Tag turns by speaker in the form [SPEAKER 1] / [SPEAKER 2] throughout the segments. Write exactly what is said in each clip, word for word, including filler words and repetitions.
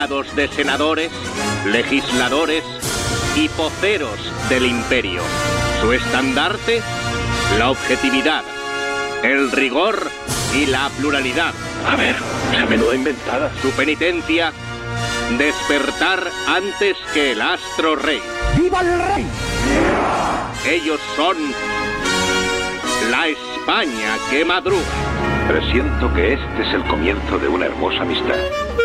[SPEAKER 1] de senadores, legisladores y voceros del imperio. Su estandarte, la objetividad, el rigor y la pluralidad.
[SPEAKER 2] A ver, esa menuda inventada.
[SPEAKER 1] Su penitencia, despertar antes que el astro rey.
[SPEAKER 3] ¡Viva el rey!
[SPEAKER 1] Ellos son la España que madruga.
[SPEAKER 2] Presiento que este es el comienzo de una hermosa amistad.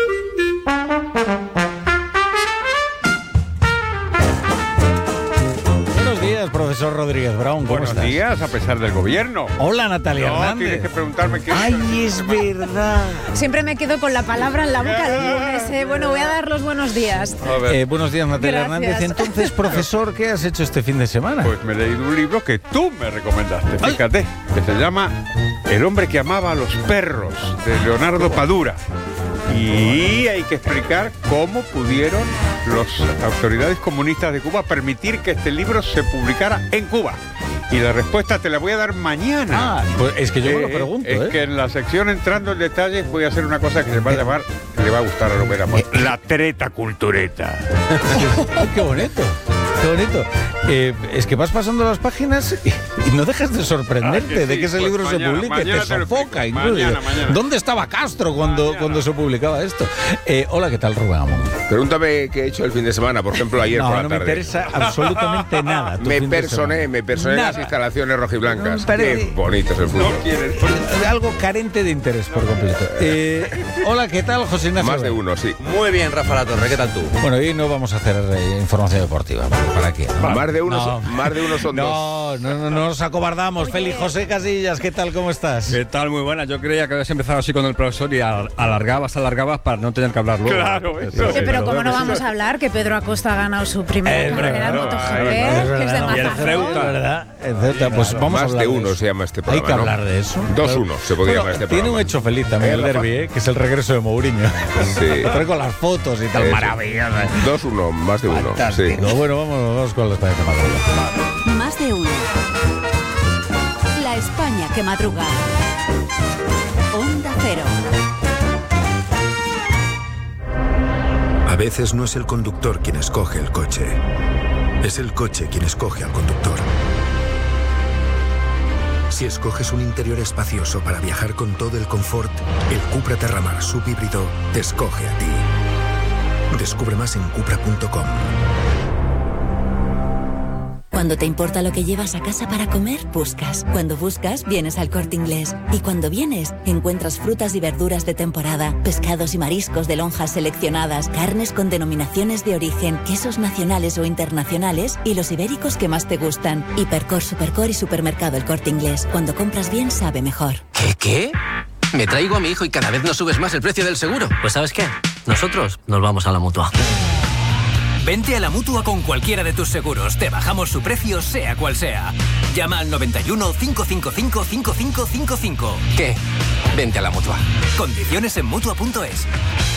[SPEAKER 4] Buenos días, profesor Rodríguez Brown. ¿Cómo
[SPEAKER 5] Buenos
[SPEAKER 4] estás?
[SPEAKER 5] días, a pesar del gobierno.
[SPEAKER 4] Hola, Natalia
[SPEAKER 5] No,
[SPEAKER 4] Hernández.
[SPEAKER 5] tienes que preguntarme qué...
[SPEAKER 4] ¡Ay, es verdad!
[SPEAKER 6] Siempre me quedo con la palabra en la boca los lunes, ¿eh? Bueno, voy a dar los buenos días.
[SPEAKER 5] A ver,
[SPEAKER 4] Eh, buenos días, Natalia
[SPEAKER 6] Gracias.
[SPEAKER 4] Hernández. Entonces, profesor, ¿qué has hecho este fin de semana?
[SPEAKER 5] pues me he leído un libro que tú me recomendaste, fíjate, que se llama El hombre que amaba a los perros, de Leonardo Padura. Y hay que explicar cómo pudieron las autoridades comunistas de Cuba permitir que este libro se publicara en Cuba. Y la respuesta te la voy a dar mañana.
[SPEAKER 4] Ah, pues es que yo me lo
[SPEAKER 5] Eh,
[SPEAKER 4] pregunto,
[SPEAKER 5] Es
[SPEAKER 4] ¿eh?
[SPEAKER 5] que en la sección entrando en detalles voy a hacer una cosa que se va a llamar, le va a gustar a lo que éramos, la treta cultureta.
[SPEAKER 4] ¡Ay, qué bonito! ¡Qué bonito! Eh, es que vas pasando las páginas y, y no dejas de sorprenderte
[SPEAKER 5] Ah, que
[SPEAKER 4] de
[SPEAKER 5] sí,
[SPEAKER 4] que ese
[SPEAKER 5] pues
[SPEAKER 4] libro
[SPEAKER 5] mañana,
[SPEAKER 4] se publique.
[SPEAKER 5] mañana
[SPEAKER 4] Te
[SPEAKER 5] te lo
[SPEAKER 4] sofoca
[SPEAKER 5] explico.
[SPEAKER 4] incluso.
[SPEAKER 5] Mañana, mañana.
[SPEAKER 4] ¿Dónde estaba Castro cuando,
[SPEAKER 5] Mañana.
[SPEAKER 4] cuando se publicaba esto? Eh, hola, ¿qué tal, Rubén Amón?
[SPEAKER 7] Pregúntame qué he hecho el fin de semana, por ejemplo, ayer
[SPEAKER 4] No,
[SPEAKER 7] por la
[SPEAKER 4] no me
[SPEAKER 7] tarde.
[SPEAKER 4] interesa absolutamente nada. tu
[SPEAKER 7] Me
[SPEAKER 4] fin de
[SPEAKER 7] personé,
[SPEAKER 4] semana.
[SPEAKER 7] me personé en las
[SPEAKER 4] Nada.
[SPEAKER 7] instalaciones rojiblancas.
[SPEAKER 4] No, parece-
[SPEAKER 7] Qué bonito es el fútbol.
[SPEAKER 4] Algo carente de interés por completo. Eh, hola, ¿qué tal, José Ignacio?
[SPEAKER 7] Más de uno, sí.
[SPEAKER 8] Muy bien, Rafa La Torre, ¿qué tal tú?
[SPEAKER 4] Bueno, hoy no vamos a hacer eh, información deportiva. ¿Para qué? ¿no?
[SPEAKER 7] Más de uno,
[SPEAKER 4] No.
[SPEAKER 7] son, más de uno son dos.
[SPEAKER 4] No, no, no, no nos acobardamos. Félix José Casillas, ¿qué tal? ¿Cómo estás?
[SPEAKER 9] ¿Qué tal? Muy buena. Yo creía que habías empezado así con el profesor y al- alargabas, alargabas para no tener que hablar luego.
[SPEAKER 5] Claro, eso.
[SPEAKER 6] Oye, pero ¿cómo no vamos a hablar que Pedro Acosta ha ganado su primera
[SPEAKER 4] Es
[SPEAKER 6] carrera en
[SPEAKER 4] verdad,
[SPEAKER 6] MotoGP?
[SPEAKER 5] es
[SPEAKER 6] Que es de
[SPEAKER 4] verdad.
[SPEAKER 9] Y el
[SPEAKER 6] Mazarrón.
[SPEAKER 9] Ceuta.
[SPEAKER 4] Es verdad, es verdad. Pues vamos a
[SPEAKER 7] Más
[SPEAKER 4] hablar
[SPEAKER 7] de uno
[SPEAKER 4] eso.
[SPEAKER 7] se llama este
[SPEAKER 4] Hay
[SPEAKER 7] programa,
[SPEAKER 4] que
[SPEAKER 7] ¿no?
[SPEAKER 4] hablar de eso.
[SPEAKER 7] dos uno se podría
[SPEAKER 4] Bueno,
[SPEAKER 7] llamar este
[SPEAKER 4] tiene
[SPEAKER 7] programa.
[SPEAKER 4] un hecho feliz también
[SPEAKER 7] Eh,
[SPEAKER 4] el
[SPEAKER 7] Rafa.
[SPEAKER 4] derbi, ¿eh? Que es el regreso de Mourinho.
[SPEAKER 7] Sí.
[SPEAKER 4] Que trae con las fotos y tal.
[SPEAKER 7] Eso.
[SPEAKER 4] Maravilloso.
[SPEAKER 7] dos uno, más de uno. Sí.
[SPEAKER 4] Fantástico. Bueno, vamos, vamos con los países más.
[SPEAKER 10] Más de uno. La España que madruga. Onda Cero.
[SPEAKER 11] A veces no es el conductor quien escoge el coche, es el coche quien escoge al conductor. Si escoges un interior espacioso para viajar con todo el confort, el Cupra Terramar subhíbrido te escoge a ti. Descubre más en cupra punto com.
[SPEAKER 10] Cuando te importa lo que llevas a casa para comer, buscas. Cuando buscas, vienes al Corte Inglés. Y cuando vienes, encuentras frutas y verduras de temporada, pescados y mariscos de lonjas seleccionadas, carnes con denominaciones de origen, quesos nacionales o internacionales y los ibéricos que más te gustan. Hipercor, Supercor y Supermercado El Corte Inglés. Cuando compras bien, sabe mejor.
[SPEAKER 8] ¿Qué, qué? Me traigo a mi hijo y cada vez nos subes más el precio del seguro. Pues ¿sabes qué? Nosotros nos vamos a la Mutua.
[SPEAKER 12] Vente a la Mutua con cualquiera de tus seguros. Te bajamos su precio, sea cual sea. Llama al noventa y uno, cinco cinco cinco, cinco cinco cinco cinco.
[SPEAKER 8] ¿Qué? Vente a la Mutua.
[SPEAKER 12] Condiciones en Mutua punto es.